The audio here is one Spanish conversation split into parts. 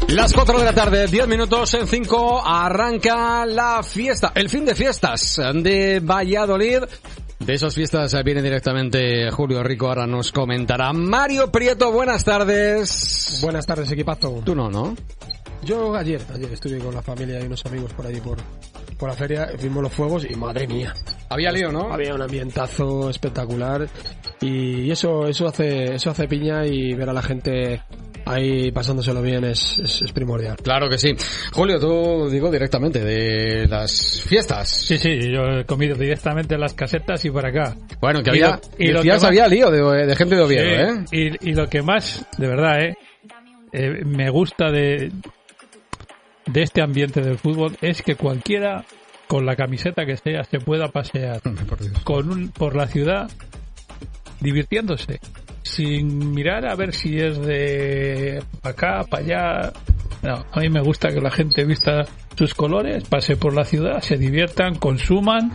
Las 4 de la tarde, 10 minutos en 5, arranca la fiesta, el fin de fiestas de Valladolid. De esas fiestas viene directamente Julio Rico, ahora nos comentará. Mario Prieto, buenas tardes. Buenas tardes, equipazo. Tú no. Yo ayer estuve con la familia y unos amigos por allí por la feria, vimos los fuegos y madre mía. Había lío, ¿no? Había un ambientazo espectacular y eso hace piña, y ver a la gente ahí pasándoselo bien es primordial. Claro que sí. Julio, tú digo directamente de las fiestas. Sí, yo he comido directamente en las casetas y por acá. Bueno, que había, había lío de gente de Oviedo, sí, y lo que más, de verdad, me gusta de este ambiente del fútbol es que cualquiera, con la camiseta que sea, se pueda pasear por la ciudad divirtiéndose, sin mirar a ver si es de acá, para allá. No, a mí me gusta que la gente vista sus colores, pase por la ciudad, se diviertan, consuman,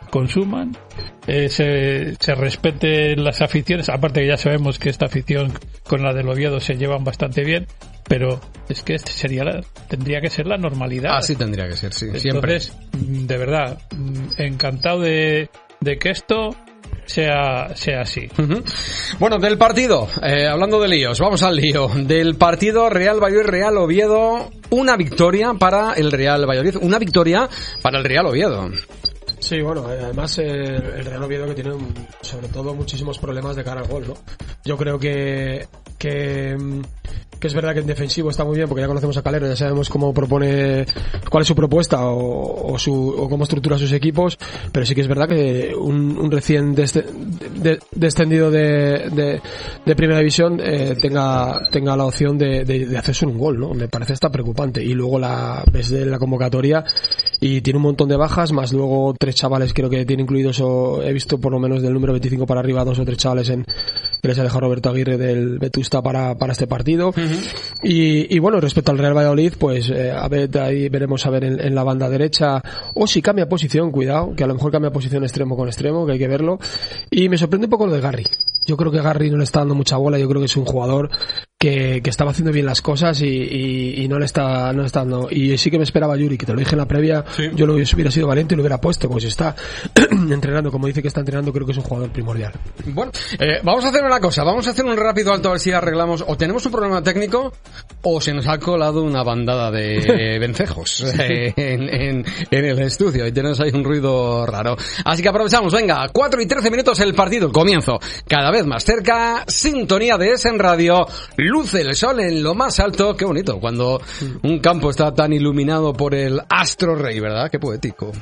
se respeten las aficiones, aparte que ya sabemos que esta afición con la del Oviedo se llevan bastante bien, pero es que tendría que ser la normalidad. Así tendría que ser, sí. Entonces, siempre. De verdad, encantado de que esto sea así. Uh-huh. Bueno, del partido, hablando de líos, vamos al lío. Del partido Real Valladolid-Real Oviedo, una victoria para el Real Valladolid, una victoria para el Real Oviedo. Sí, bueno, además el Real Oviedo que tiene sobre todo muchísimos problemas de cara al gol, ¿no? Yo creo que es verdad que en defensivo está muy bien, porque ya conocemos a Calero, ya sabemos cómo propone, cuál es su propuesta o cómo estructura sus equipos, pero sí que es verdad que un recién descendido de primera división tenga la opción de hacerse un gol, ¿no? Me parece hasta preocupante. Y luego ves de la convocatoria y tiene un montón de bajas, más luego 3 chavales creo que tiene incluidos, o he visto por lo menos del número 25 para arriba 2 o 3 chavales que les ha dejado Roberto Aguirre del Vetusta para este partido. Uh-huh. Y bueno, respecto al Real Valladolid, pues ahí veremos a ver en la banda derecha, o si cambia posición, cuidado, que a lo mejor cambia posición extremo con extremo, que hay que verlo. Y me sorprende un poco lo de Garry. Yo creo que Garry no le está dando mucha bola. Yo creo que es un jugador que estaba haciendo bien las cosas y no le está dando. Y sí que me esperaba Yuri, que te lo dije en la previa. Sí. Yo hubiera sido valiente y lo hubiera puesto, pues está entrenando, como dice que está entrenando, creo que es un jugador primordial. Bueno, vamos a hacer una cosa, vamos a hacer un rápido alto a ver si arreglamos, o tenemos un problema técnico o se nos ha colado una bandada de vencejos en el estudio y tenemos ahí un ruido raro. Así que aprovechamos, venga, 4:13 el partido, el comienzo, cada vez más cerca, sintonía de Essen Radio, luce el sol en lo más alto. Qué bonito cuando un campo está tan iluminado por el astro rey, ¿verdad? Qué poético.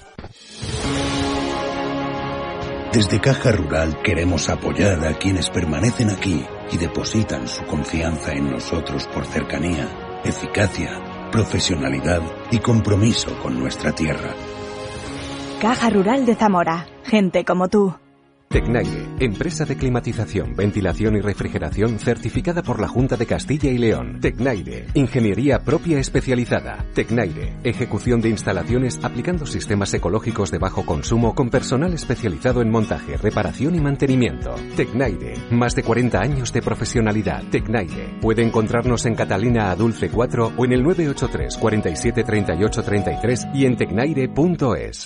Desde Caja Rural queremos apoyar a quienes permanecen aquí y depositan su confianza en nosotros por cercanía, eficacia, profesionalidad y compromiso con nuestra tierra. Caja Rural de Zamora. Gente como tú. Tecnaire, empresa de climatización, ventilación y refrigeración certificada por la Junta de Castilla y León. Tecnaire, ingeniería propia especializada. Tecnaire, ejecución de instalaciones aplicando sistemas ecológicos de bajo consumo con personal especializado en montaje, reparación y mantenimiento. Tecnaire, más de 40 años de profesionalidad. Tecnaire, puede encontrarnos en Catalina Adulce 4 o en el 983 47 38 33 y en tecnaire.es.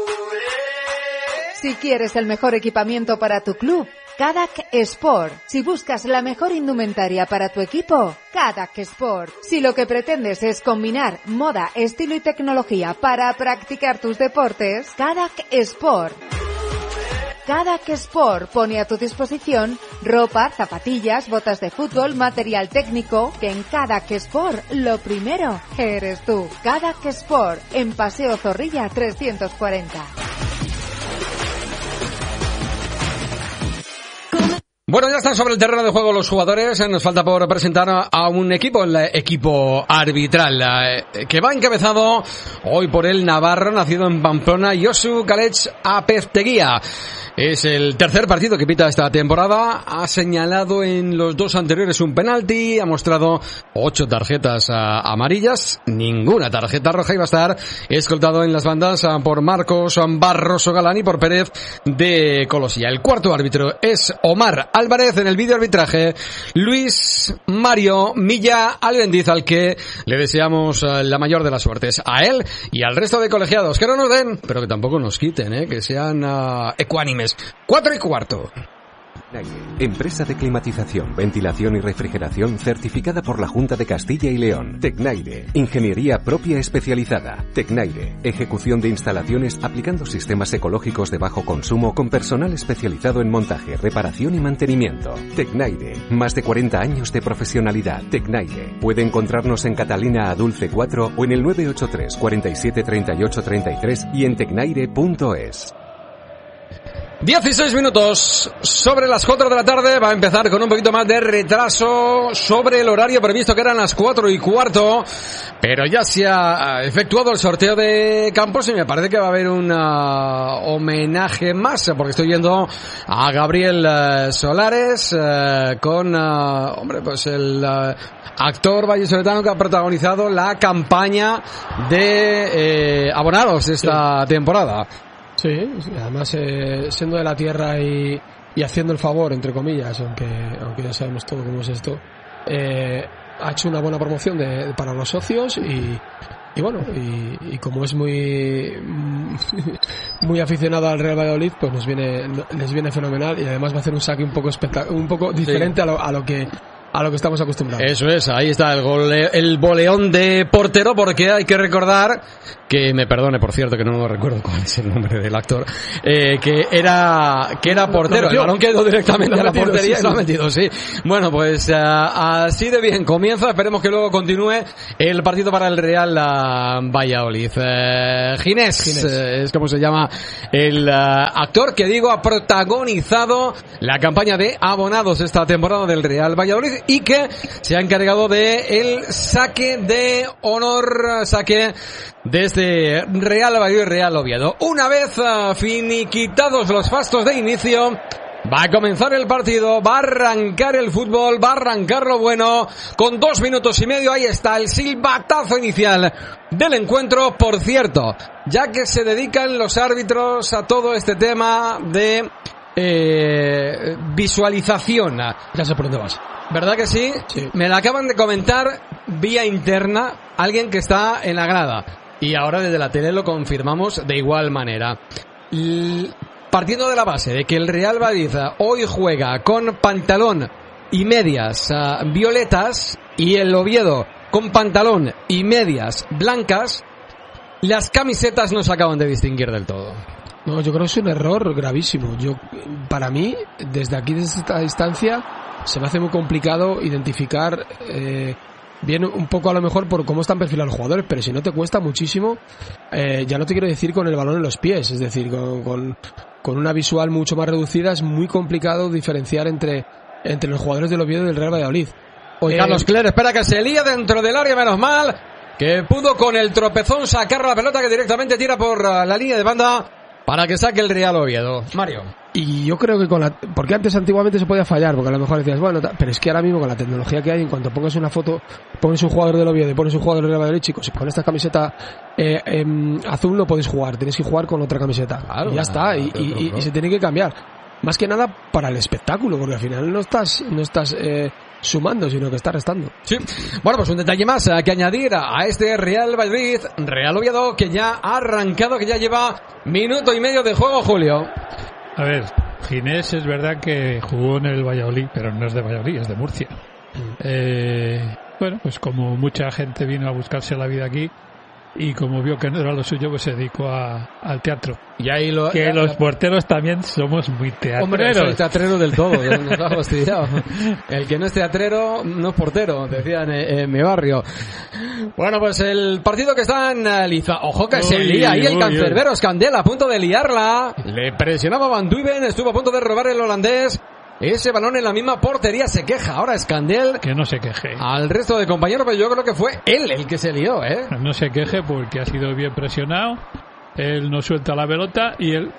Si quieres el mejor equipamiento para tu club, Cadac Sport. Si buscas la mejor indumentaria para tu equipo, Cadac Sport. Si lo que pretendes es combinar moda, estilo y tecnología para practicar tus deportes, Cadac Sport. Cadac Sport pone a tu disposición ropa, zapatillas, botas de fútbol, material técnico, que en Cadac Sport lo primero eres tú. Cadac Sport, en Paseo Zorrilla 340. Bueno, ya están sobre el terreno de juego los jugadores. Nos falta por presentar a un equipo, el equipo arbitral, que va encabezado hoy por el navarro, nacido en Pamplona, Josu Calech Apezteguía. Es el tercer partido que pita esta temporada. Ha señalado en los 2 anteriores un penalti. Ha mostrado 8 tarjetas amarillas. Ninguna tarjeta roja. Y va a estar escoltado en las bandas por Marcos Barroso Galán y por Pérez de Colosilla. El cuarto árbitro es Omar Álvarez, en el vídeo arbitraje Luis Mario Milla Albendiz, al que le deseamos la mayor de las suertes a él y al resto de colegiados, que no nos den, pero que tampoco nos quiten, que sean ecuánimes. 4:15. Empresa de climatización, ventilación y refrigeración certificada por la Junta de Castilla y León. Tecnaire. Ingeniería propia especializada. Tecnaire. Ejecución de instalaciones aplicando sistemas ecológicos de bajo consumo con personal especializado en montaje, reparación y mantenimiento. Tecnaire. Más de 40 años de profesionalidad. Tecnaire. Puede encontrarnos en Catalina Adulce 4 o en el 983 47 38 33 y en tecnaire.es. 16 minutos sobre las 4 de la tarde. Va a empezar con un poquito más de retraso sobre el horario previsto, que eran las 4:15, pero ya se ha efectuado el sorteo de campos y me parece que va a haber un homenaje más, porque estoy viendo a Gabriel Solares con pues el actor vallisoletano que ha protagonizado la campaña de abonados esta temporada. Sí, además siendo de la tierra y haciendo el favor, entre comillas, aunque ya sabemos todo cómo es esto, ha hecho una buena promoción para los socios y bueno, y como es muy aficionado al Real Valladolid, pues les viene fenomenal, y además va a hacer un saque un poco diferente a lo que estamos acostumbrados. Eso es, ahí está el boleón de portero, porque hay que recordar que, me perdone por cierto que no recuerdo cuál es el nombre del actor, que era portero, el balón quedó directamente a la portería y lo ha metido, sí. Bueno, pues así de bien comienza, esperemos que luego continúe el partido para el Real Valladolid. Ginés es como se llama el actor que ha protagonizado la campaña de abonados esta temporada del Real Valladolid y que se ha encargado de el saque de honor, saque desde Real Valladolid, Real Oviedo. Una vez finiquitados los fastos de inicio, va a comenzar el partido, va a arrancar el fútbol, va a arrancar lo bueno, con 2 minutos y medio, ahí está el silbatazo inicial del encuentro. Por cierto, ya que se dedican los árbitros a todo este tema de visualización. Ya sé por dónde vas. ¿Verdad que sí? Sí. Me la acaban de comentar vía interna alguien que está en la grada. Y ahora desde la tele lo confirmamos de igual manera. Partiendo de la base de que el Real Valladolid hoy juega con pantalón y medias violetas y el Oviedo con pantalón y medias blancas, las camisetas no se acaban de distinguir del todo. No, yo creo que es un error gravísimo. Para mí, desde aquí, desde esta distancia, se me hace muy complicado identificar bien un poco a lo mejor por cómo están perfilados los jugadores, pero si no te cuesta muchísimo, ya no te quiero decir con el balón en los pies, es decir, con una visual mucho más reducida es muy complicado diferenciar entre los jugadores del Oviedo y del Real Valladolid. Carlos Cler espera que se lía dentro del área, menos mal que pudo con el tropezón sacar la pelota que directamente tira por la línea de banda para que saque el Real Oviedo. Mario. Y yo creo que porque antes antiguamente se podía fallar, porque a lo mejor decías, bueno, pero es que ahora mismo con la tecnología que hay, en cuanto pongas una foto, pones un jugador del Oviedo y pones un jugador del Real Valladolid, chicos, si con esta camiseta azul no podéis jugar, tenéis que jugar con otra camiseta. Claro, y ya está, y se tiene que cambiar. Más que nada para el espectáculo, porque al final no estás sumando, sino que estás restando. Sí. Bueno, pues un detalle más que añadir a este Real Valladolid, Real Oviedo, que ya ha arrancado, que ya lleva minuto y medio de juego, Julio. A ver, Ginés es verdad que jugó en el Valladolid, pero no es de Valladolid, es de Murcia. Bueno, pues como mucha gente vino a buscarse la vida aquí, y como vio que no era lo suyo, pues se dedicó al teatro. Y ahí los porteros también somos muy teatreros. Hombre, soy teatrero del todo, nos ha fastidiado. El que no es teatrero no es portero, decían en mi barrio. Bueno, pues el partido que está en Liza. Ojo que se lía ahí el cancerbero Scandell, a punto de liarla. Le presionaba Van Duiven, estuvo a punto de robar el holandés. Ese balón en la misma portería, se queja ahora Scandell. Que no se queje. Al resto de compañeros, pero yo creo que fue él el que se lió, ¿eh? No se queje porque ha sido bien presionado. Él no suelta la pelota y él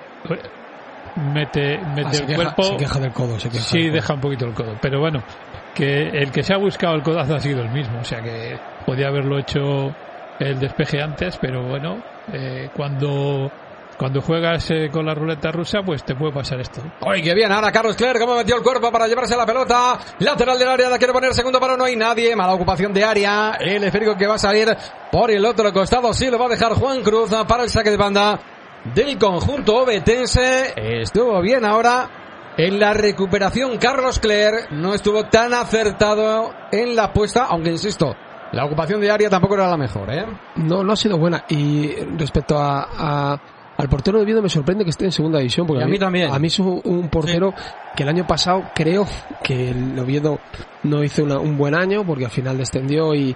mete el cuerpo. Se queja del codo. Sí, deja un poquito el codo. Pero bueno, que el que se ha buscado el codazo ha sido el mismo. O sea que podía haberlo hecho el despeje antes, pero bueno, cuando cuando juegas con la ruleta rusa, pues te puede pasar esto. ¡Uy, qué bien! Ahora Carlos Cler, cómo metió el cuerpo para llevarse la pelota. Lateral del área, la quiere poner segundo para no hay nadie. Mala ocupación de área. El esférico que va a salir por el otro costado. Sí lo va a dejar Juan Cruz para el saque de banda del conjunto ovetense. Estuvo bien ahora en la recuperación Carlos Cler. No estuvo tan acertado en la puesta, aunque insisto, la ocupación de área tampoco era la mejor, ¿eh? No ha sido buena. Y respecto al portero de Oviedo, me sorprende que esté en segunda división, porque a mí también. A mí es un portero que el año pasado creo que el Oviedo no hizo un buen año, porque al final descendió y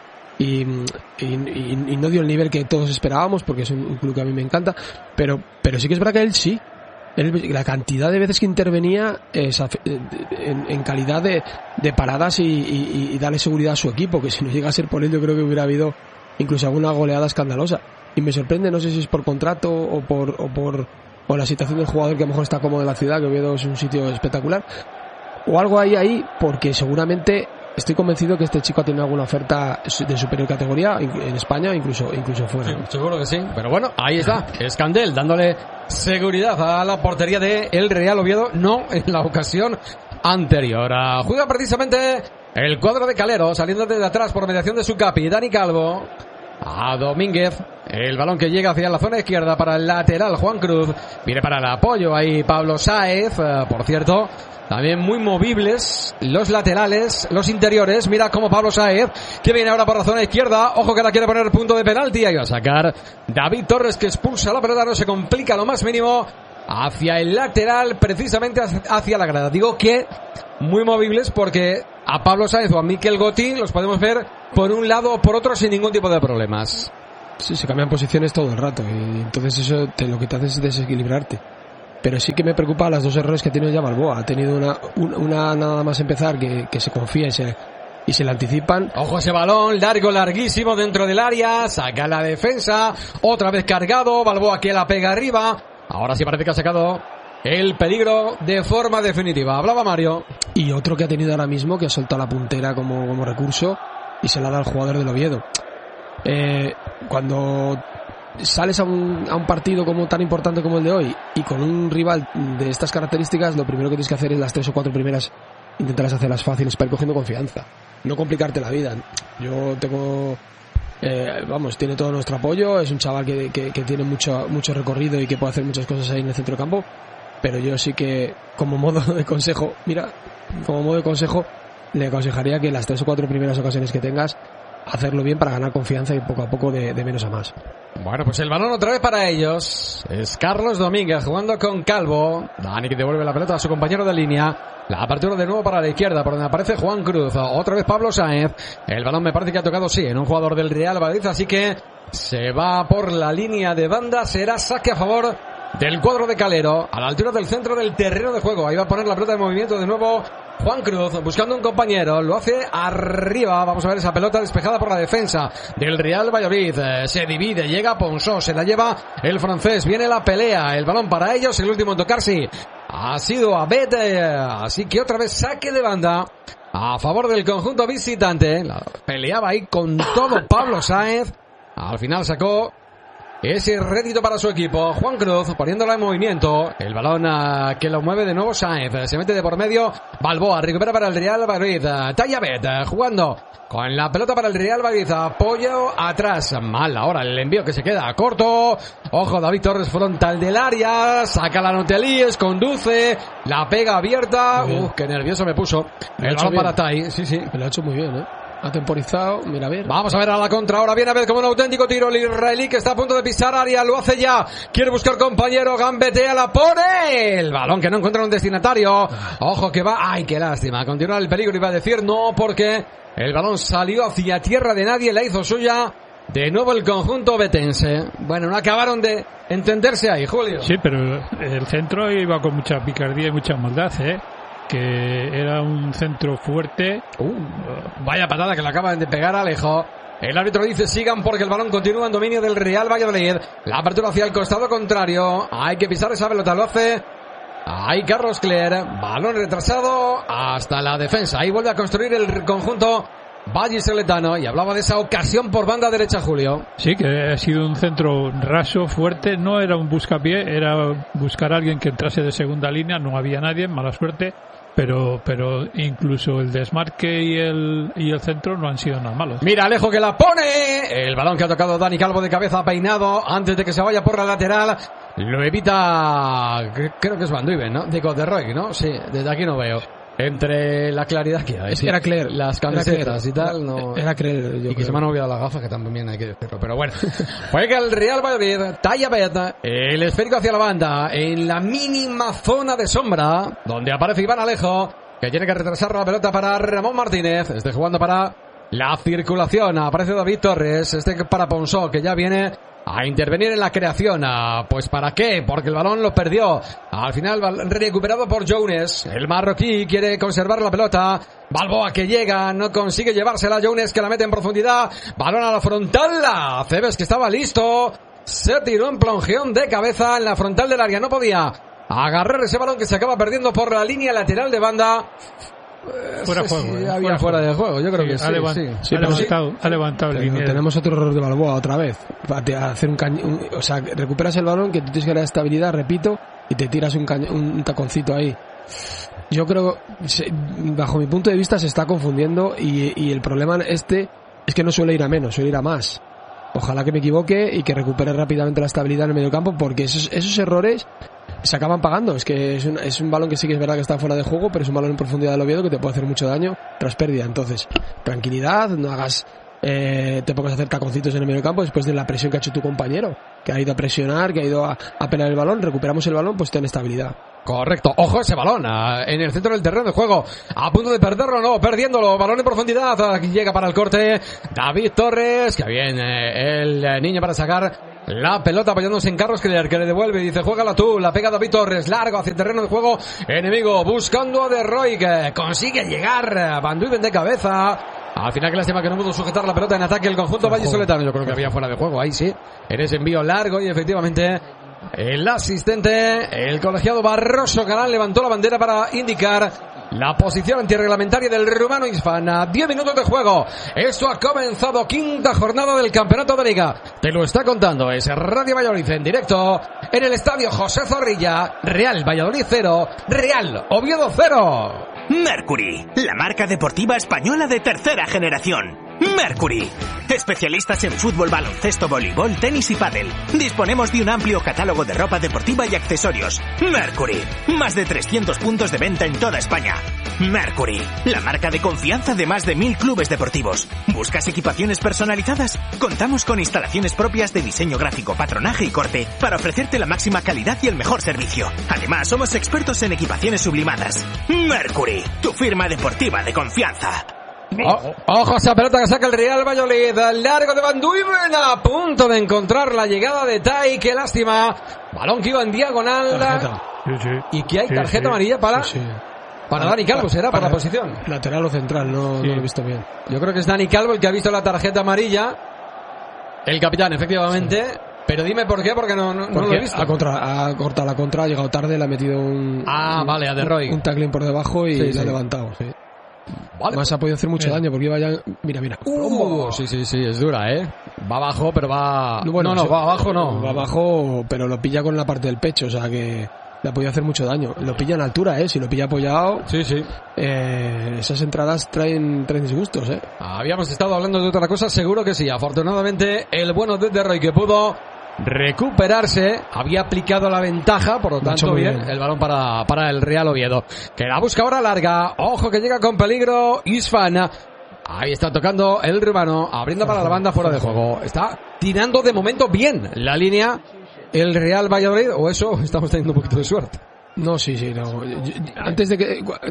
no dio el nivel que todos esperábamos, porque es un club que a mí me encanta, pero sí que es verdad que él sí. La cantidad de veces que intervenía en calidad de paradas y darle seguridad a su equipo, que si no llega a ser por él, yo creo que hubiera habido incluso alguna goleada escandalosa. Y me sorprende, no sé si es por contrato o la situación del jugador, que a lo mejor está cómodo en la ciudad, que Oviedo es un sitio espectacular, o algo ahí, porque seguramente estoy convencido que este chico ha tenido alguna oferta de superior categoría en España, incluso fuera. Sí, seguro que sí, pero bueno, ahí está, Escandel dándole seguridad a la portería de el Real Oviedo, no en la ocasión anterior. Juega precisamente el cuadro de Calero, saliendo desde atrás por mediación de su capi, Dani Calvo. A Domínguez, el balón que llega hacia la zona izquierda para el lateral Juan Cruz, viene para el apoyo ahí Pablo Sáez, por cierto, también muy movibles los laterales, los interiores. Mira cómo Pablo Sáez, que viene ahora por la zona izquierda, ojo que la quiere poner punto de penalti, ahí va a sacar David Torres, que expulsa la pelota, no se complica lo más mínimo, hacia el lateral, precisamente hacia la grada. Digo que muy movibles porque a Pablo Sáez o a Mikel Gotti los podemos ver por un lado o por otro sin ningún tipo de problemas. Sí, se cambian posiciones todo el rato y entonces eso lo que te hace es desequilibrarte. Pero sí que me preocupa las dos errores que ha tenido ya Balboa. Ha tenido una nada más empezar que se confía y se le anticipan. Ojo ese balón, larguísimo dentro del área, saca la defensa, otra vez cargado, Balboa que la pega arriba. Ahora sí parece que ha sacado el peligro de forma definitiva. Hablaba Mario. Y otro que ha tenido ahora mismo, que ha soltado la puntera como recurso y se la da al jugador del Oviedo. Cuando sales a un partido como tan importante como el de hoy y con un rival de estas características, lo primero que tienes que hacer es las 3 o 4 primeras, intentarás hacerlas fáciles para ir cogiendo confianza, no complicarte la vida. Yo tengo tiene todo nuestro apoyo, es un chaval que tiene mucho recorrido y que puede hacer muchas cosas ahí en el centro de campo, pero yo sí que como modo de consejo le aconsejaría que las 3 o 4 primeras ocasiones que tengas, hacerlo bien para ganar confianza y poco a poco de menos a más. Bueno, pues el balón otra vez para ellos. Es Carlos Domínguez jugando con Calvo. Dani que devuelve la pelota a su compañero de línea. La apertura de nuevo para la izquierda, por donde aparece Juan Cruz. Otra vez Pablo Sáez. El balón me parece que ha tocado, sí, en un jugador del Real Valladolid, así que se va por la línea de banda. Será saque a favor del cuadro de Calero, a la altura del centro del terreno de juego. Ahí va a poner la pelota de movimiento de nuevo Juan Cruz, buscando un compañero, lo hace arriba. Vamos a ver esa pelota despejada por la defensa del Real Valladolid. Se divide, llega Ponsó, se la lleva el francés, viene la pelea, el balón para ellos, el último en tocarse ha sido Abed, así que otra vez saque de banda a favor del conjunto visitante. La peleaba ahí con todo Pablo Sáez, al final sacó ese rédito para su equipo. Juan Cruz poniéndola en movimiento. El balón que lo mueve de nuevo Sáenz. Se mete de por medio. Balboa recupera para el Real Valladolid. Tayabet jugando con la pelota para el Real Valladolid. Apoyo atrás. Mal ahora el envío que se queda corto. Ojo, David Torres frontal del área. Saca la Notelíes. Conduce. La pega abierta. Qué nervioso me puso. El balón para Tai. Sí. Lo ha hecho muy bien, Ha temporizado, mira a ver. Vamos a ver a la contra, ahora viene a ver como un auténtico tiro el israelí que está a punto de pisar área, lo hace ya, quiere buscar compañero, gambetea, la pone, el balón que no encuentra un destinatario, ojo que va, ay qué lástima, continúa el peligro, iba a decir no porque el balón salió hacia tierra de nadie, la hizo suya, de nuevo el conjunto betense. Bueno, no acabaron de entenderse ahí, Julio. Sí, pero el centro iba con mucha picardía y mucha maldad, que era un centro fuerte. Vaya patada que le acaban de pegar a Alejo. El árbitro dice sigan porque el balón continúa en dominio del Real Valladolid. La apertura hacia el costado contrario. Hay que pisar esa pelota, lo hace ahí Carlos Cler. Balón retrasado hasta la defensa. Ahí vuelve a construir el conjunto vallisoletano, y hablaba de esa ocasión por banda derecha, Julio. Sí, que ha sido un centro raso, fuerte, no era un buscapié, era buscar a alguien que entrase de segunda línea, no había nadie, mala suerte, pero incluso el desmarque y el centro no han sido nada malos. Mira Alejo que la pone, el balón que ha tocado Dani Calvo de cabeza peinado antes de que se vaya por la lateral, lo evita, creo que es Van Duiven, ¿no? Digo, de Roy, ¿no? Sí, desde aquí no veo. Entre la claridad que hay. Era Claire. Las camisetas y tal, no. Era Claire, y que se me han olvidado las gafas, que también hay que decirlo. Pero bueno, fue que el Real Valladolid, talla beta, el esférico hacia la banda, en la mínima zona de sombra, donde aparece Iván Alejo, que tiene que retrasar la pelota para Ramón Martínez. Este jugando para la circulación. Aparece David Torres, este para Ponsó, que ya viene a intervenir en la creación. Pues ¿para qué? Porque el balón lo perdió. Al final recuperado por Jones. El marroquí quiere conservar la pelota. Balboa que llega, no consigue llevársela. Jones que la mete en profundidad. Balón a la frontal. Cebes que estaba listo. Se tiró en plongeón de cabeza en la frontal del área. No podía agarrar ese balón que se acaba perdiendo por la línea lateral de banda. Fuera de juego. Sí, había fuera de juego, yo creo que sí. Ha levantado el línea. Tenemos otro error de Balboa otra vez. Hacer o sea, recuperas el balón, que tú tienes que dar estabilidad, repito, y te tiras un taconcito ahí. Yo creo, bajo mi punto de vista, se está confundiendo y el problema es que no suele ir a menos, suele ir a más. Ojalá que me equivoque y que recupere rápidamente la estabilidad en el mediocampo, porque esos errores se acaban pagando. Es que es un balón que sí que es verdad que está fuera de juego, pero es un balón en profundidad del Oviedo que te puede hacer mucho daño tras pérdida. Entonces, tranquilidad, no hagas te pongas a hacer taconcitos en el medio campo después de la presión que ha hecho tu compañero, que ha ido a presionar, que ha ido a pelar el balón. Recuperamos el balón, pues ten estabilidad. Correcto. Ojo ese balón en el centro del terreno de juego, a punto de perderlo, no, perdiéndolo, balón en profundidad. Aquí llega para el corte David Torres, que viene el niño para sacar la pelota apoyándose en Carlos Keller, que le devuelve y dice, juégala tú. La pega David Torres, largo hacia el terreno de juego enemigo, buscando a De Roy, que consigue llegar. Van Duiven de cabeza. Al final, que lástima que no pudo sujetar la pelota en ataque el conjunto vallisoletano. Yo creo que había fuera de juego, ahí sí, en ese envío largo, y efectivamente el asistente, el colegiado Barroso Canal, levantó la bandera para indicar la posición antirreglamentaria del rumano Hispana. 10 minutos de juego. Esto ha comenzado, quinta jornada del campeonato de Liga. Te lo está contando, es Radio Valladolid en directo en el estadio José Zorrilla. Real Valladolid 0, Real Oviedo 0. Mercury, la marca deportiva española de tercera generación. Mercury, especialistas en fútbol, baloncesto, voleibol, tenis y pádel. Disponemos de un amplio catálogo de ropa deportiva y accesorios. Mercury, más de 300 puntos de venta en toda España. Mercury, la marca de confianza de más de 1000 clubes deportivos. ¿Buscas equipaciones personalizadas? Contamos con instalaciones propias de diseño gráfico, patronaje y corte para ofrecerte la máxima calidad y el mejor servicio. Además, somos expertos en equipaciones sublimadas. Mercury, tu firma deportiva de confianza. Ojo a esa pelota que saca el Real Valladolid, largo de Van Duiven, a punto de encontrar la llegada de Tai. Qué lástima, balón que iba en diagonal. Y que hay tarjeta amarilla para Dani Calvo, será para la posición lateral o central, no lo he visto bien. Yo creo que es Dani Calvo el que ha visto la tarjeta amarilla, el capitán, efectivamente. Pero dime por qué, porque no lo he visto. Ha cortado la contra, ha llegado tarde, le ha metido a De Roy un tackling por debajo y la ha levantado. Vale. Más ha podido hacer mucho daño porque iba ya. Mira. Sí, es dura, va abajo, pero va. Va abajo, no. Va abajo, pero lo pilla con la parte del pecho, o sea que le ha podido hacer mucho daño. Lo pilla en altura, si lo pilla apoyado. Sí. Esas entradas traen disgustos, Habíamos estado hablando de otra cosa, seguro que sí. Afortunadamente, el bueno de Roy, que pudo recuperarse, había aplicado la ventaja, por lo tanto bien el balón para el Real Oviedo, que la busca ahora larga. Ojo que llega con peligro Isfan. Ahí está tocando el rumano, abriendo para la banda, fuera de juego. Está tirando de momento bien la línea el Real Valladolid, o eso, estamos teniendo un poquito de suerte. No. Antes de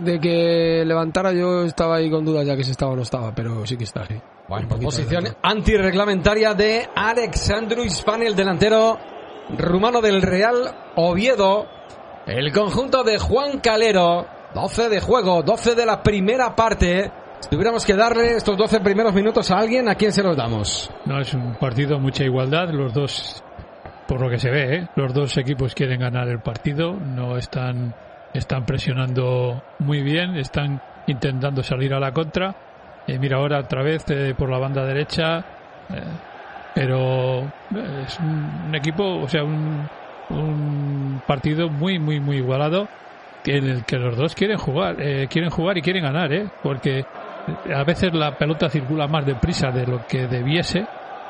que levantara yo estaba ahí con dudas ya que se estaba o no estaba, pero sí que está, sí. Bueno, posición antirreglamentaria de Alexandru Isfan, el delantero rumano del Real Oviedo. El conjunto de Juan Calero, 12 de juego, 12 de la primera parte. Si tuviéramos que darle estos 12 primeros minutos a alguien, ¿a quién se los damos? No, es un partido mucha igualdad, los dos, por lo que se ve, los dos equipos quieren ganar el partido, no están presionando muy bien, están intentando salir a la contra. Mira ahora otra vez por la banda derecha, pero es un equipo, o sea, un partido muy igualado, en el que los dos quieren jugar y quieren ganar, porque a veces la pelota circula más deprisa de lo que debiese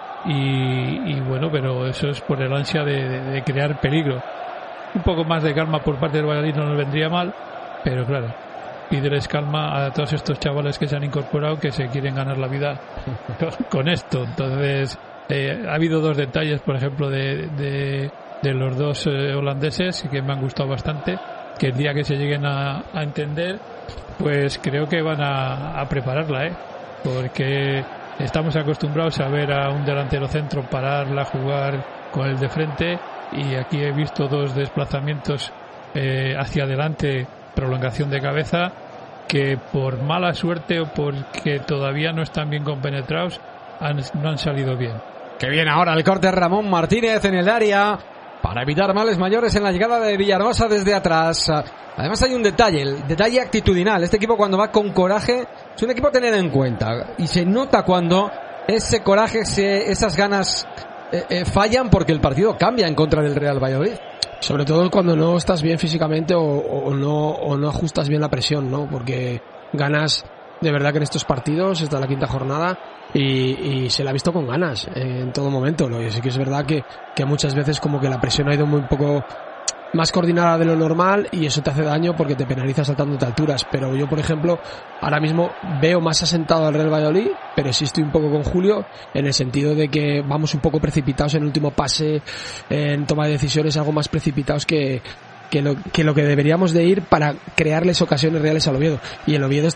y bueno, pero eso es por el ansia de crear peligro. Un poco más de calma por parte del Valladolid no nos vendría mal, pero claro, pídeles calma a todos estos chavales que se han incorporado, que se quieren ganar la vida con esto. Entonces ha habido dos detalles, por ejemplo, de los dos holandeses que me han gustado bastante, que el día que se lleguen a entender, pues creo que van a prepararla, porque estamos acostumbrados a ver a un delantero centro pararla, jugar con el de frente, y aquí he visto dos desplazamientos hacia adelante, prolongación de cabeza, que por mala suerte o porque todavía no están bien compenetrados no han salido bien. Que viene ahora el corte Ramón Martínez en el área para evitar males mayores en la llegada de Villahermosa desde atrás. Además hay un detalle, el detalle actitudinal. Este equipo cuando va con coraje es un equipo a tener en cuenta, y se nota cuando ese coraje, esas ganas fallan, porque el partido cambia en contra del Real Valladolid. Sobre todo cuando no estás bien físicamente o no ajustas bien la presión, ¿no? Porque ganas, de verdad que en estos partidos, esta es la quinta jornada, y se la ha visto con ganas en todo momento. Lo que sí que es verdad que muchas veces como que la presión ha ido muy poco más coordinada de lo normal, y eso te hace daño porque te penaliza saltándote alturas. Pero yo, por ejemplo, ahora mismo veo más asentado al Real Valladolid, pero sí estoy un poco con Julio, en el sentido de que vamos un poco precipitados en el último pase, en toma de decisiones, algo más precipitados que lo que deberíamos de ir para crearles ocasiones reales al Oviedo. Y el Oviedo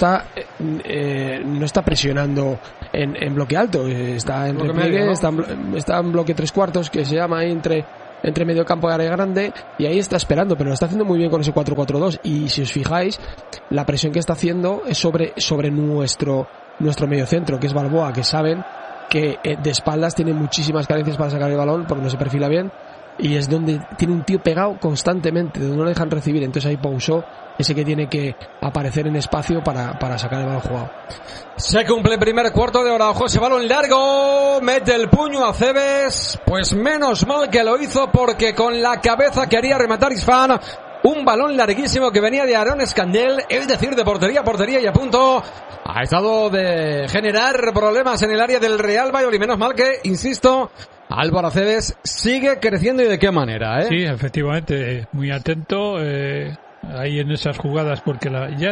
no está presionando en bloque alto, está en repliegue, está en bloque 3/4, que se llama ahí entre medio campo y área grande, y ahí está esperando, pero lo está haciendo muy bien con ese 4-4-2. Y si os fijáis, la presión que está haciendo es sobre nuestro medio centro, que es Balboa, que saben que de espaldas tiene muchísimas carencias para sacar el balón porque no se perfila bien, y es donde tiene un tío pegado constantemente, donde no le dejan recibir. Entonces ahí Pausó, ese que tiene que aparecer en espacio para sacar el balón jugado. Se cumple el primer cuarto de hora. Ojo, ese balón largo, mete el puño a Cebes. Pues menos mal que lo hizo, porque con la cabeza quería rematar Isfán. Un balón larguísimo que venía de Aarón Escandel, es decir, de portería a portería, y a punto ha estado de generar problemas en el área del Real Valladolid. Menos mal que, insisto, Álvaro Cebes sigue creciendo, y de qué manera, Sí, efectivamente, muy atento ahí en esas jugadas, porque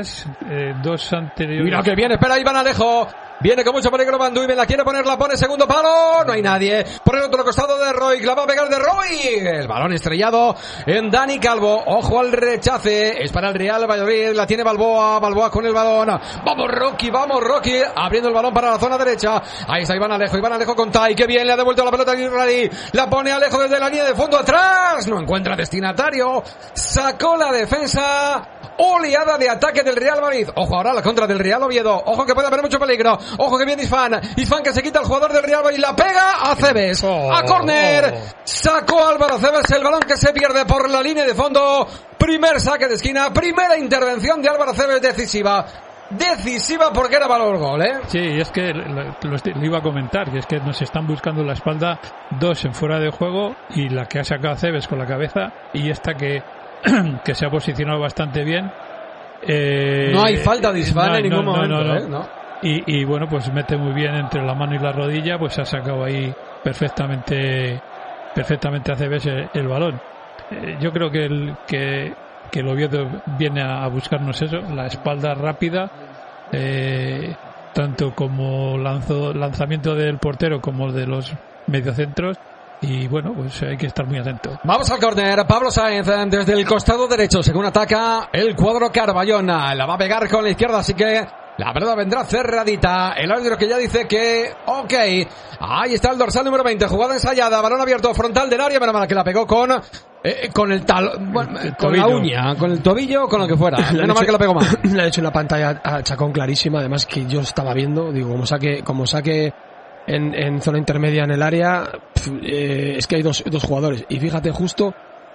dos anteriores... Mira que viene, espera, Iván Alejo. Viene con mucho peligro Banduimen, la quiere poner, la pone, segundo palo, no hay nadie. Por el otro costado de Roy, la va a pegar de Roy. El balón estrellado en Dani Calvo. Ojo al rechace, es para el Real Valladolid, la tiene Balboa con el balón. Vamos Rocky, abriendo el balón para la zona derecha. Ahí está Iván Alejo con Tai, que bien, le ha devuelto la pelota a Israelí. La pone Alejo desde la línea de fondo atrás, no encuentra destinatario. Sacó la defensa. Oleada de ataque del Real Madrid. Ojo ahora la contra del Real Oviedo. Ojo que puede haber mucho peligro. Ojo que viene Isfán que se quita al jugador del Real Madrid. La pega a Cebes. A córner. Sacó Álvaro Cebes el balón, que se pierde por la línea de fondo. Primer saque de esquina. Primera intervención de Álvaro Cebes decisiva porque era valor gol, Sí, es que lo iba a comentar, que es que nos están buscando la espalda dos en fuera de juego, y la que ha sacado Cebes con la cabeza, y esta que se ha posicionado bastante bien. No hay falta de Isfán en ningún momento. No. Y bueno, pues mete muy bien entre la mano y la rodilla, pues ha sacado ahí perfectamente a Cebes el balón. Yo creo que el Oviedo viene a buscarnos eso, la espalda rápida, tanto como lanzamiento del portero como de los mediocentros. Y bueno, pues hay que estar muy atento. Vamos al córner. Pablo Sáenz desde el costado derecho, según ataca el cuadro Carballona. La va a pegar con la izquierda, así que la pelota vendrá cerradita. El árbitro que ya dice que ok. Ahí está el dorsal número 20. Jugada ensayada, balón abierto, frontal del área. Menos mal que la pegó con el con la uña, con el tobillo, con lo que fuera. Menos mal que la pegó mal. Le ha hecho una pantalla a Chacón clarísima, además que yo estaba viendo. Digo, como saque en zona intermedia en el área, es que hay dos jugadores. Y fíjate, justo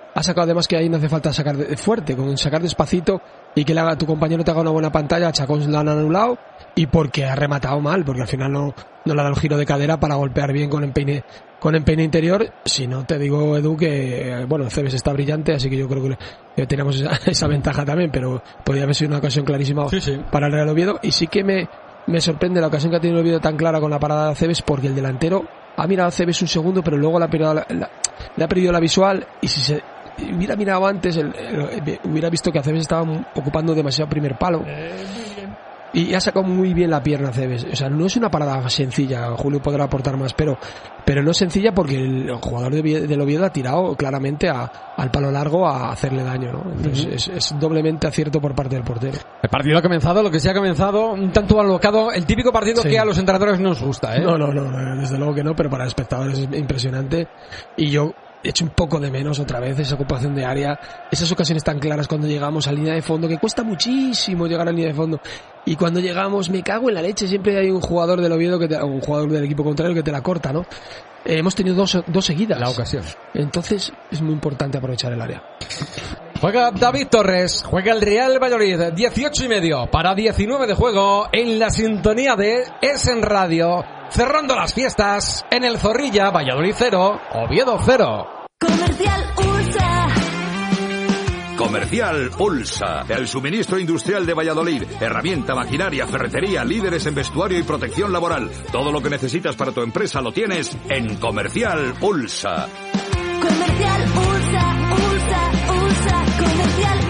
ha sacado además que ahí no hace falta sacar fuerte, con sacar despacito y que tu compañero te haga una buena pantalla. Chacón la han anulado y porque ha rematado mal, porque al final no le ha dado el giro de cadera para golpear bien con empeine interior. Si no, te digo, Edu, que bueno, Cebes está brillante, así que yo creo que tenemos esa ventaja también, pero podría haber sido una ocasión clarísima para el Real Oviedo. Y sí que me sorprende la ocasión que ha tenido el Oviedo tan clara con la parada de Cebes, porque el delantero ha mirado a Cebes un segundo, pero luego le ha perdido la visual, y si se hubiera mirado antes, hubiera visto que Cebes estaba ocupando demasiado primer palo. Y ha sacado muy bien la pierna Cebes. O sea, no es una parada sencilla. Julio podrá aportar más, pero no es sencilla porque el jugador del Oviedo ha tirado claramente al palo largo a hacerle daño, ¿no? Entonces es doblemente acierto por parte del portero. El partido ha comenzado, lo que sí ha comenzado, un tanto alocado, el típico partido que a los entrenadores nos gusta, ¿eh? No, desde luego que no, pero para espectadores es impresionante. Y yo echo un poco de menos otra vez esa ocupación de área, esas ocasiones tan claras cuando llegamos a línea de fondo, que cuesta muchísimo llegar a línea de fondo, y cuando llegamos, me cago en la leche, siempre hay un jugador del Oviedo un jugador del equipo contrario que te la corta, ¿no? Hemos tenido dos seguidas la ocasión, entonces es muy importante aprovechar el área. Juega David Torres, juega el Real Valladolid, 18:30 para 19 de juego en la sintonía de Essen Radio, cerrando las fiestas en el Zorrilla. Valladolid 0, Oviedo 0. Comercial USA. Comercial Ulsa, el suministro industrial de Valladolid, herramienta, maquinaria, ferretería, líderes en vestuario y protección laboral. Todo lo que necesitas para tu empresa lo tienes en Comercial Ulsa. Comercial USA, Comercial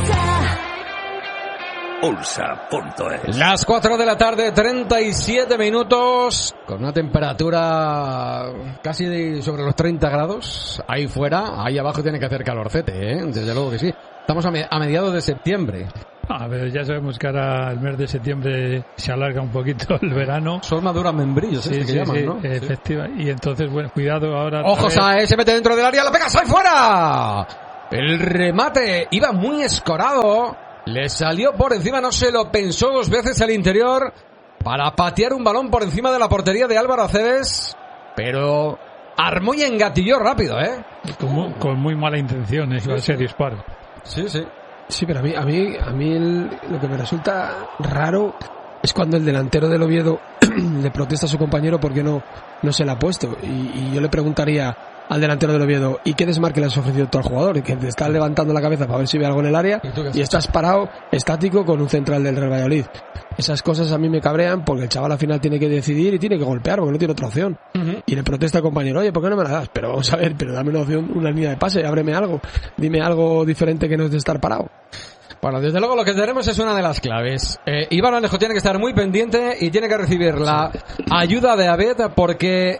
Ulsa.es. Las 4 de la tarde, 37 minutos, con una temperatura casi sobre los 30 grados, ahí fuera, ahí abajo tiene que hacer calorcete, desde luego que sí. Estamos a mediados de septiembre. A ver, ya sabemos que ahora el mes de septiembre se alarga un poquito el verano. Son maduras membrillos, que llaman, ¿no? Efectiva. Y entonces, bueno, cuidado ahora. ¡Ojo, Saez! Se mete dentro del área, la pega, ¡sale fuera! El remate iba muy escorado. Le salió por encima, no se lo pensó dos veces al interior para patear un balón por encima de la portería de Álvaro Aceves, pero armó y engatilló rápido, Con muy mala intención ese disparo. Sí. Sí, pero a mí lo que me resulta raro es cuando el delantero del Oviedo le protesta a su compañero porque no se le ha puesto. Y yo le preguntaría al delantero del Oviedo, ¿y qué desmarque le has ofrecido tú al jugador? Que te está levantando la cabeza para ver si ve algo en el área y estás parado, estático, con un central del Real Valladolid. Esas cosas a mí me cabrean porque el chaval al final tiene que decidir y tiene que golpear porque no tiene otra opción. Y le protesta al compañero, oye, ¿por qué no me la das? Pero vamos a ver, dame una opción, una línea de pase, ábreme algo, dime algo diferente que no es de estar parado. Bueno, desde luego lo que tenemos es una de las claves. Iván Alejo tiene que estar muy pendiente y tiene que recibir la ayuda de Abed, porque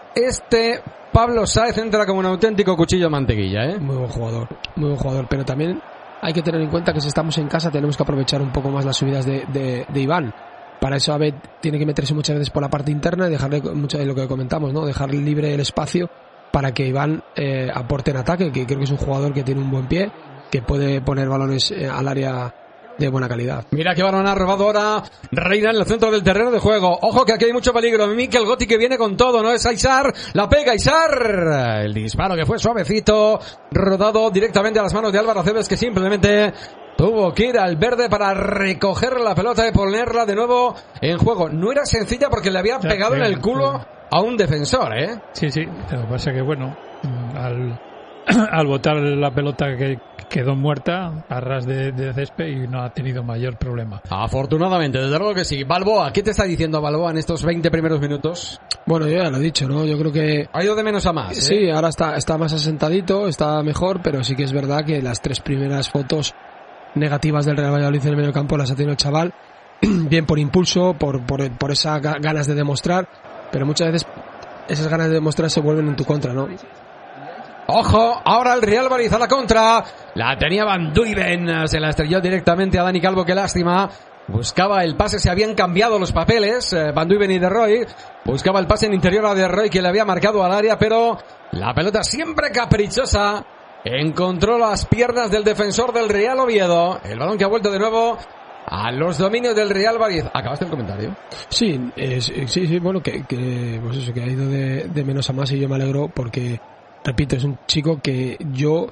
Pablo Sáez entra como un auténtico cuchillo de mantequilla, Muy buen jugador, pero también hay que tener en cuenta que si estamos en casa tenemos que aprovechar un poco más las subidas de Iván. Para eso Abed tiene que meterse muchas veces por la parte interna y dejarle mucho de lo que comentamos, ¿no? Dejarle libre el espacio para que Iván aporte en ataque, que creo que es un jugador que tiene un buen pie, que puede poner balones al área de buena calidad. Mira qué balón ha robado ahora Reina en el centro del terreno de juego. Ojo que aquí hay mucho peligro. Mikel Gotti que viene con todo, no es Aizar, la pega Aizar. El disparo que fue suavecito, rodado directamente a las manos de Álvaro Aceves, que simplemente tuvo que ir al verde para recoger la pelota y ponerla de nuevo en juego. No era sencilla porque le había pegado en el culo a un defensor, Sí, lo que pasa que bueno, al botar la pelota que quedó muerta a ras de césped y no ha tenido mayor problema. Afortunadamente, desde luego que sí. Balboa, ¿qué te está diciendo Balboa en estos 20 primeros minutos? Bueno, yo ya lo he dicho, ¿no? Yo creo que ha ido de menos a más. Sí, ahora está más asentadito, está mejor, pero sí que es verdad que las tres primeras fotos negativas del Real Valladolid en el medio campo las ha tenido el chaval, bien por impulso, por esas ganas de demostrar, pero muchas veces esas ganas de demostrar se vuelven en tu contra, ¿no? Ojo, ahora el Real Valladolid a la contra. La tenía Van Duyven, se la estrelló directamente a Dani Calvo, qué lástima. Buscaba el pase, se habían cambiado los papeles, Van Duyven y De Roy. Buscaba el pase en interior a De Roy, que le había marcado al área, pero la pelota siempre caprichosa encontró las piernas del defensor del Real Oviedo. El balón que ha vuelto de nuevo a los dominios del Real Valladolid. ¿Acabaste el comentario? Sí, bueno, que pues eso, que ha ido de menos a más, y yo me alegro porque, repito, es un chico que yo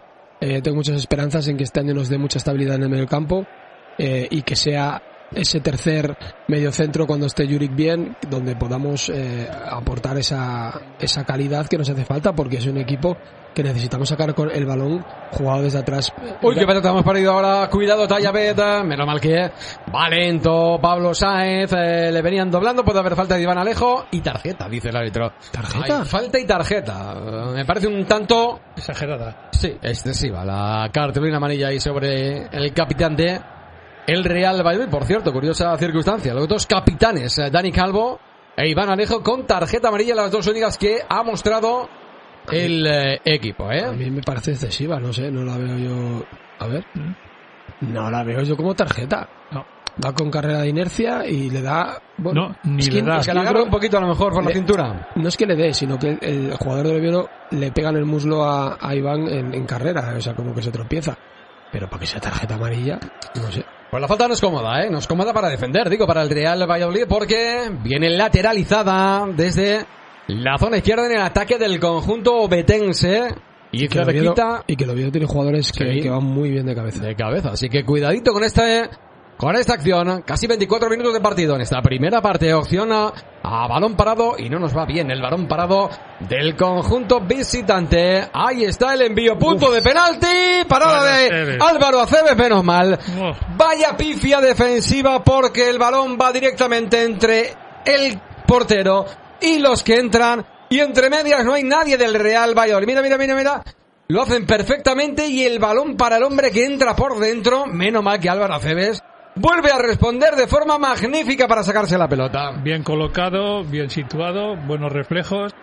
tengo muchas esperanzas en que este año nos dé mucha estabilidad en el medio campo y que sea ese tercer mediocentro cuando esté Juric bien, donde podamos aportar esa calidad que nos hace falta, porque es un equipo que necesitamos sacar con el balón jugado desde atrás. Uy, qué pelota hemos perdido ahora. Cuidado, Tallabet. Menos mal que va lento Pablo Sáenz. Le venían doblando. Puede haber falta de Iván Alejo. Y tarjeta, dice el árbitro. ¿Tarjeta? Hay falta y tarjeta. Me parece un tanto exagerada. Sí, excesiva. La cartulina amarilla ahí sobre el capitán de el Real Valladolid. Por cierto, curiosa circunstancia. Los dos capitanes, Dani Calvo e Iván Alejo, con tarjeta amarilla, las dos únicas que ha mostrado el equipo, A mí me parece excesiva, no sé, no la veo yo. A ver, no la veo yo como tarjeta. No. Va con carrera de inercia y le da. Bueno, no, ni le da. Es que le agarra un poquito a lo mejor por la cintura. No es que le dé, sino que el jugador del Oviedo le pega en el muslo a Iván en carrera, o sea, como que se tropieza. Pero para que sea tarjeta amarilla, no sé. Pues la falta no es cómoda, no es cómoda para defender, digo, para el Real Valladolid, porque viene lateralizada desde la zona izquierda en el ataque del conjunto obetense. Y que el Oviedo tiene jugadores que van muy bien de cabeza. De cabeza, así que cuidadito con esta acción. Casi 24 minutos de partido en esta primera parte. Opción a balón parado y no nos va bien el balón parado del conjunto visitante. Ahí está el envío, punto de penalti. Parada de Álvaro Aceves, menos mal. Vaya pifia defensiva, porque el balón va directamente entre el portero y los que entran, y entre medias no hay nadie del Real Valladolid. Mira. Lo hacen perfectamente y el balón para el hombre que entra por dentro. Menos mal que Álvaro Aceves vuelve a responder de forma magnífica para sacarse la pelota. Bien colocado, bien situado, buenos reflejos.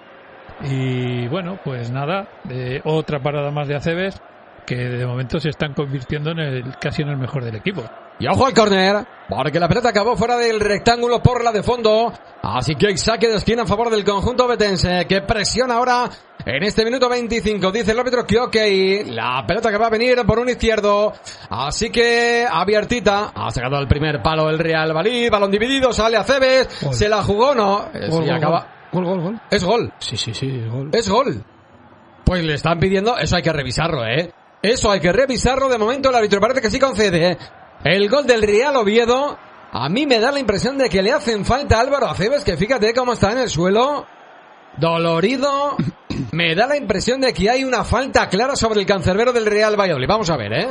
Y bueno, pues nada, otra parada más de Aceves, que de momento se están convirtiendo casi en el mejor del equipo. Y ojo al córner, porque la pelota acabó fuera del rectángulo por la de fondo. Así que hay saque de esquina a favor del conjunto betense, que presiona ahora en este minuto 25. Dice el árbitro que ok, la pelota que va a venir por un izquierdo. Así que abiertita, ha sacado al primer palo el Real Valladolid, balón dividido, sale Aceves, se la jugó, no, y acaba. Gol. Es gol. Sí, es gol. Es gol. Pues le están pidiendo, eso hay que revisarlo, Eso hay que revisarlo. De momento el árbitro parece que sí concede, el gol del Real Oviedo. A mí me da la impresión de que le hacen falta a Álvaro Aceves, que fíjate cómo está en el suelo, dolorido. Me da la impresión de que hay una falta clara sobre el cancerbero del Real Valladolid. Vamos a ver,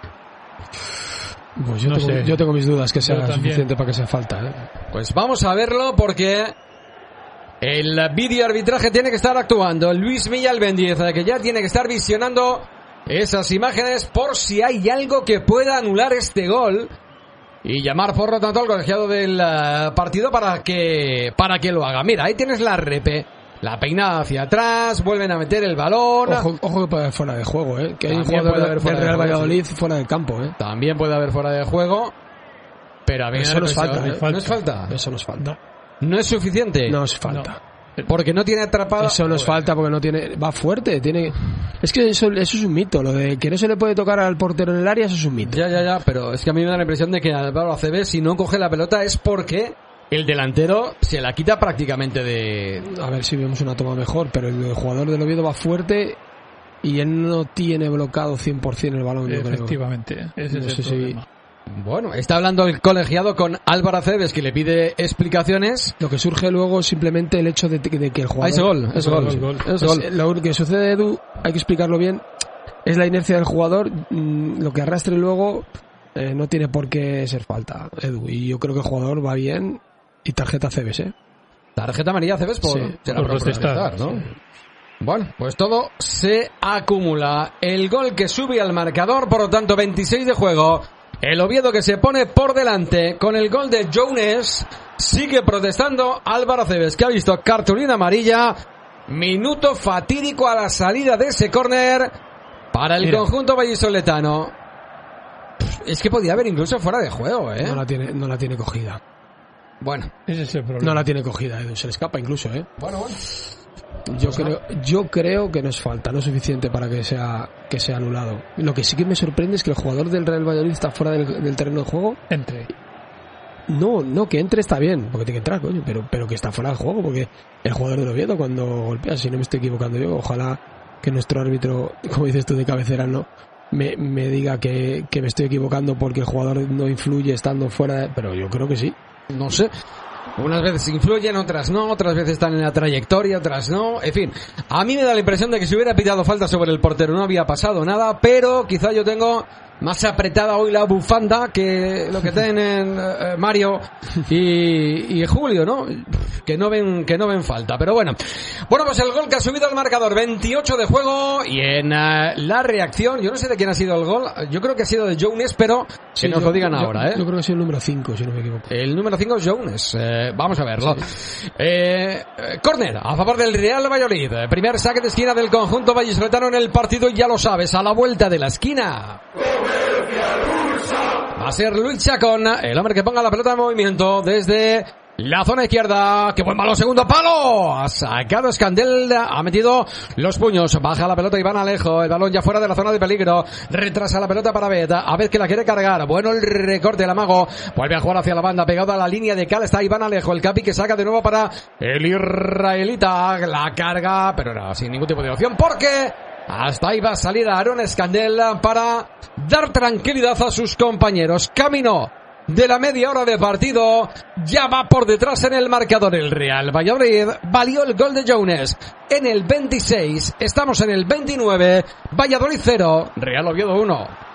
Pues yo tengo mis dudas que sea suficiente para que sea falta, Pues vamos a verlo, porque el videoarbitraje tiene que estar actuando. Luis Villalbendiz, que ya tiene que estar visionando esas imágenes por si hay algo que pueda anular este gol y llamar por lo tanto al colegiado del partido para que lo haga. Mira, ahí tienes la repe, la peinada hacia atrás, vuelven a meter el balón. Ojo que puede haber fuera de juego, que hay un jugador del Real Valladolid fuera del campo, También puede haber fuera de juego, pero a mí eso nos falta, ¿No es falta? Eso nos falta. ¿No es suficiente? No es falta. No. Porque no tiene atrapada. Eso nos falta, porque no tiene. Va fuerte, tiene. Es que eso es un mito. Lo de que no se le puede tocar al portero en el área, eso es un mito. Ya. Pero es que a mí me da la impresión de que Álvaro Aceves, si no coge la pelota, es porque el delantero se la quita prácticamente de. A ver si vemos una toma mejor. Pero el jugador del Oviedo va fuerte y él no tiene bloqueado 100% el balón. Efectivamente, ese es el problema. Bueno, está hablando el colegiado con Álvaro Aceves, que le pide explicaciones. Lo que surge luego es simplemente el hecho de que el jugador... Es gol. Lo que sucede, Edu, hay que explicarlo bien, es la inercia del jugador. Lo que arrastre luego no tiene por qué ser falta, Edu. Y yo creo que el jugador va bien. Y tarjeta Aceves, Tarjeta amarilla Aceves por protestar, ¿no? Sí. Bueno, pues todo se acumula. El gol que sube al marcador, por lo tanto 26 de juego. El Oviedo que se pone por delante con el gol de Jones. Sigue protestando Álvaro Aceves, que ha visto cartulina amarilla. Minuto fatídico a la salida de ese córner para el conjunto vallisoletano. Es que podía haber incluso fuera de juego, No la tiene cogida. Bueno, ese es el problema. No la tiene cogida, Edu. Se le escapa incluso, Bueno. Yo creo que nos falta, no es suficiente para que sea anulado. Lo que sí que me sorprende es que el jugador del Real Valladolid está fuera del terreno de juego. Entre. No, que entre está bien, porque tiene que entrar, coño, pero que está fuera de juego, porque el jugador del Oviedo cuando golpea, si no me estoy equivocando yo, ojalá que nuestro árbitro, como dices tú, de cabecera, no me diga que me estoy equivocando porque el jugador no influye estando fuera, pero yo creo que sí. No sé. Unas veces influyen, otras no, otras veces están en la trayectoria, otras no, en fin. A mí me da la impresión de que si hubiera pitado falta sobre el portero no había pasado nada, pero quizá yo tengo más apretada hoy la bufanda que lo que tienen Mario y Julio, ¿no? Que no ven falta, pero bueno. Bueno, pues el gol que ha subido al marcador, 28 de juego, y en la reacción, yo no sé de quién ha sido el gol, yo creo que ha sido de Jones, pero que nos lo digan ahora, ¿eh? Yo creo que ha sido el número 5, si no me equivoco. El número 5 es Jones, vamos a verlo. Córner a favor del Real Valladolid, primer saque de esquina del conjunto vallisoletano en el partido, y ya lo sabes, a la vuelta de la esquina va a ser Luis Chacón, el hombre que ponga la pelota en movimiento desde la zona izquierda. ¡Qué buen balón! Segundo palo. Ha sacado Escandel, ha metido los puños. Baja la pelota Iván Alejo. El balón ya fuera de la zona de peligro. Retrasa la pelota para Abed. Abed que la quiere cargar. Bueno, el recorte del Amago. Vuelve a jugar hacia la banda. Pegado a la línea de cal está Iván Alejo. El capi que saca de nuevo para el israelita. La carga, pero no, sin ningún tipo de opción. Porque hasta ahí va a salir Aaron Escandel para dar tranquilidad a sus compañeros. Camino de la media hora de partido, ya va por detrás en el marcador el Real Valladolid. Valió el gol de Jones en el 26, estamos en el 29, Valladolid 0, Real Oviedo 1.